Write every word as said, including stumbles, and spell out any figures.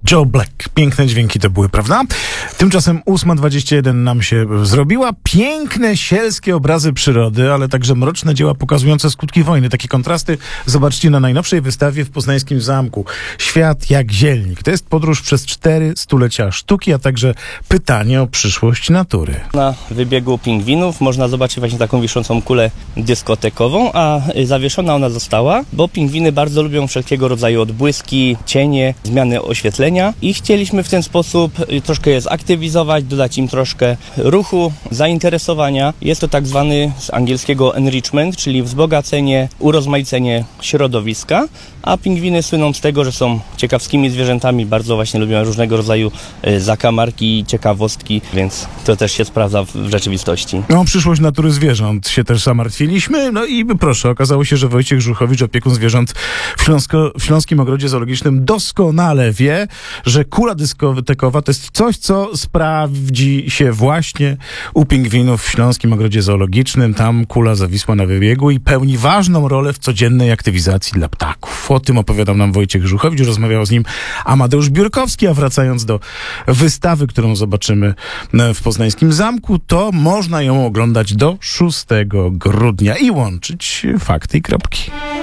Joe Black. Piękne dźwięki to były, prawda? Tymczasem ósma dwadzieścia jeden nam się zrobiła. Piękne, sielskie obrazy przyrody, ale także mroczne dzieła pokazujące skutki wojny. Takie kontrasty zobaczcie na najnowszej wystawie w Poznańskim Zamku. Świat jak zielnik. To jest podróż przez cztery stulecia sztuki, a także pytanie o przyszłość natury. Na wybiegu pingwinów można zobaczyć właśnie taką wiszącą kulę dyskotekową, a zawieszona ona została, bo pingwiny bardzo lubią wszelkiego rodzaju odbłyski, cienie, zmiany oświetlenia i chcieliśmy w ten sposób troszkę je zaktywizować, dodać im troszkę ruchu, zainteresowania. Jest to tak zwany z angielskiego enrichment, czyli wzbogacenie, urozmaicenie środowiska, a pingwiny słyną z tego, że są ciekawskimi zwierzętami, bardzo właśnie lubią różnego rodzaju zakamarki, ciekawostki, więc to też się sprawdza w rzeczywistości. No, przyszłość natury zwierząt się też zamartwiliśmy, no i proszę, okazało się, że Wojciech Żuchowicz, opiekun zwierząt w, Śląsko, w Śląskim Ogrodzie Zoologicznym, doskonale wie, że kula dyskotekowa to jest coś, co sprawdzi się właśnie u pingwinów w Śląskim Ogrodzie Zoologicznym. Tam kula zawisła na wybiegu i pełni ważną rolę w codziennej aktywizacji dla ptaków. O tym opowiadał nam Wojciech Żuchowicz, rozmawiał z nim Amadeusz Biurkowski, a wracając do wystawy, którą zobaczymy w Poznańskim Zamku, to można ją oglądać do szóstego grudnia i łączyć fakty i kropki.